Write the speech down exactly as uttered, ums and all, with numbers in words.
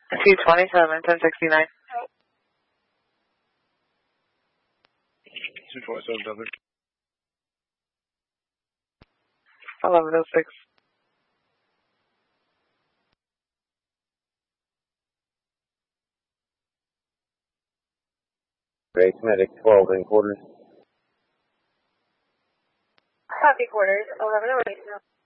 two twenty-seven, ten sixty-nine. two twenty-seven, Desert. eleven oh six. Grace Medic, twelve in quarters. Copy quarters, eleven oh eight.